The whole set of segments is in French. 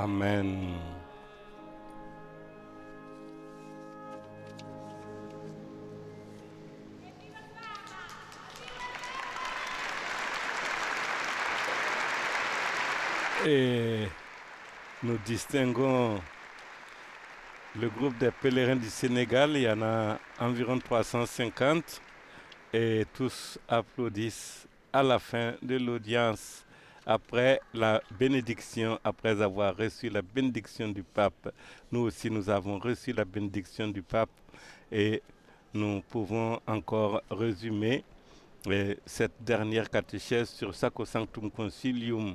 Amen. Et nous distinguons le groupe des pèlerins du Sénégal. Il y en a environ 350 et tous applaudissent à la fin de l'audience après la bénédiction, après avoir reçu la bénédiction du pape. Nous aussi, nous avons reçu la bénédiction du pape et nous pouvons encore résumer cette dernière catéchèse sur Sacrosanctum Concilium.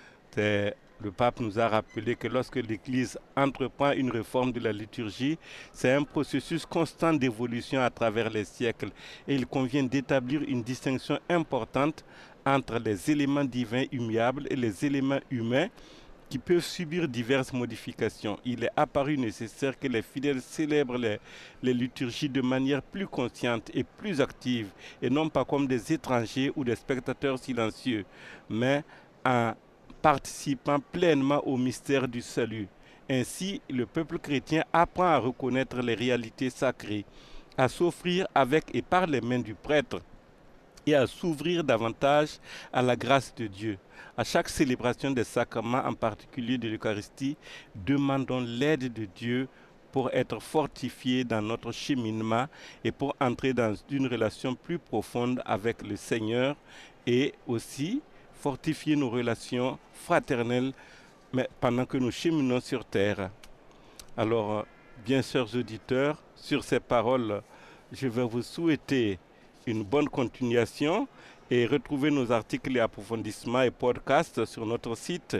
Le pape nous a rappelé que lorsque l'Église entreprend une réforme de la liturgie, c'est un processus constant d'évolution à travers les siècles et il convient d'établir une distinction importante entre les éléments divins immuables et les éléments humains qui peuvent subir diverses modifications. Il est apparu nécessaire que les fidèles célèbrent les liturgies de manière plus consciente et plus active et non pas comme des étrangers ou des spectateurs silencieux, mais en participant pleinement au mystère du salut. Ainsi, le peuple chrétien apprend à reconnaître les réalités sacrées, à s'offrir avec et par les mains du prêtre et à s'ouvrir davantage à la grâce de Dieu. À chaque célébration des sacrements, en particulier de l'Eucharistie, demandons l'aide de Dieu pour être fortifiés dans notre cheminement et pour entrer dans une relation plus profonde avec le Seigneur et aussi fortifier nos relations fraternelles mais pendant que nous cheminons sur terre. Alors, bien chers auditeurs, sur ces paroles, je vais vous souhaiter une bonne continuation et retrouver nos articles et approfondissements et podcasts sur notre site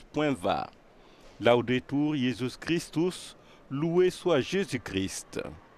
www.vaticannews.va. Laudetur Jesus Christus, loué soit Jésus-Christ.